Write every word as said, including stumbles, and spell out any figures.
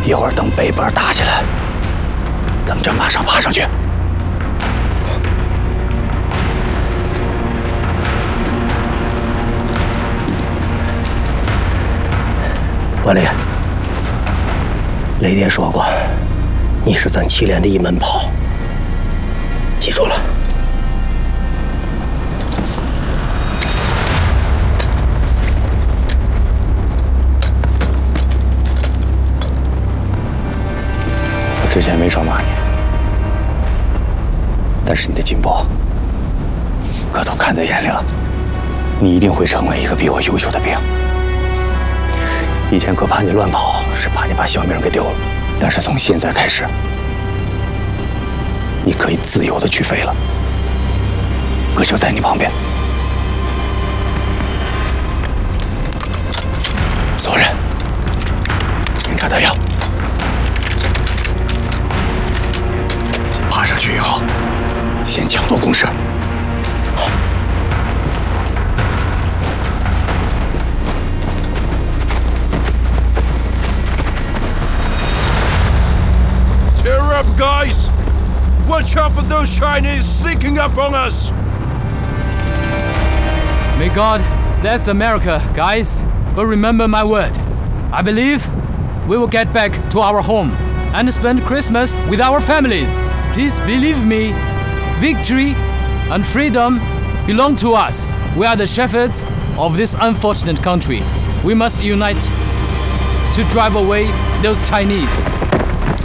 一会儿等北边打起来，咱们就马上爬上去。 关烈，雷爹说过，你是咱祁连的一门炮，记住了。 之前没少骂你，但是你的进步，可都看在眼里了。你一定会成为一个比我优秀的兵。以前可怕你乱跑，是怕你把小命给丢了。但是从现在开始，你可以自由的去飞了。我就在你旁边。走人，检查弹药。 爬上去以后，先抢夺工事。好。 Cheer up, guys! Watch out for those Chinese sneaking up on us! May God bless America, guys. But remember my word. I believe we will get back to our home and spend Christmas with our families. Please believe me, victory and freedom belong to us. We are the shepherds of this unfortunate country. We must unite to drive away those Chinese.